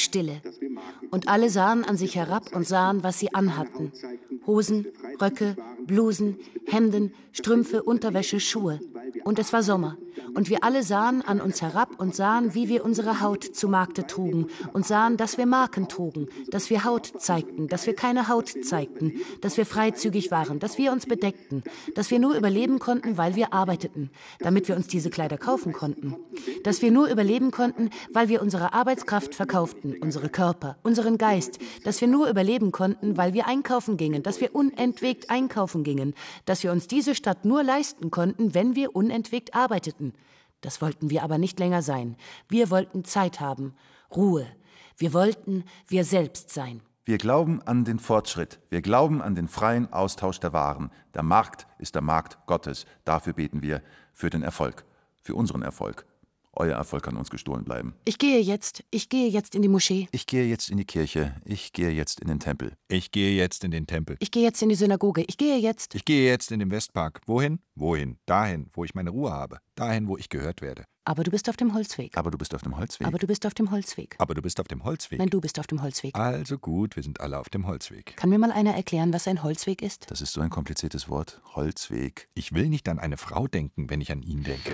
Stille. Und alle sahen an sich herab und sahen, was sie anhatten. Hosen, Röcke, Blusen, Hemden, Strümpfe, Unterwäsche, Schuhe. Und es war Sommer. Und wir alle sahen an uns herab und sahen, wie wir unsere Haut zu Markte trugen und sahen, dass wir Marken trugen, dass wir Haut zeigten, dass wir keine Haut zeigten, dass wir freizügig waren, dass wir uns bedeckten, dass wir nur überleben konnten, weil wir arbeiteten, damit wir uns diese Kleider kaufen konnten, dass wir nur überleben konnten, weil wir unsere Arbeitskraft verkauften, unsere Körper, unseren Geist, dass wir nur überleben konnten, weil wir einkaufen gingen, dass wir unentwegt einkaufen gingen, dass wir uns diese Stadt nur leisten konnten, wenn wir unentwegt arbeiteten. Das wollten wir aber nicht länger sein. Wir wollten Zeit haben, Ruhe. Wir wollten wir selbst sein. Wir glauben an den Fortschritt. Wir glauben an den freien Austausch der Waren. Der Markt ist der Markt Gottes. Dafür beten wir, für den Erfolg, für unseren Erfolg. Euer Erfolg kann uns gestohlen bleiben. Ich gehe jetzt in die Moschee. Ich gehe jetzt in die Kirche. Ich gehe jetzt in den Tempel. Ich gehe jetzt in den Tempel. Ich gehe jetzt in die Synagoge. Ich gehe jetzt in den Westpark. Wohin? Wohin? Dahin, wo ich meine Ruhe habe. Dahin, wo ich gehört werde. Aber du bist auf dem Holzweg. Aber du bist auf dem Holzweg. Aber du bist auf dem Holzweg. Aber du bist auf dem Holzweg. Nein, du bist auf dem Holzweg. Also gut, wir sind alle auf dem Holzweg. Kann mir mal einer erklären, was ein Holzweg ist? Das ist so ein kompliziertes Wort. Holzweg. Ich will nicht an eine Frau denken, wenn ich an ihn denke.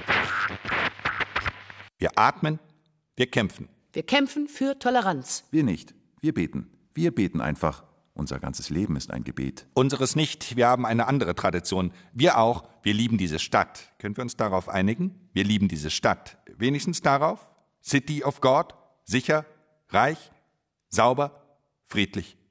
Wir atmen, wir kämpfen. Wir kämpfen für Toleranz. Wir nicht. Wir beten. Wir beten einfach. Unser ganzes Leben ist ein Gebet. Unseres nicht. Wir haben eine andere Tradition. Wir auch. Wir lieben diese Stadt. Können wir uns darauf einigen? Wir lieben diese Stadt. Wenigstens darauf? City of God. Sicher, reich, sauber, friedlich.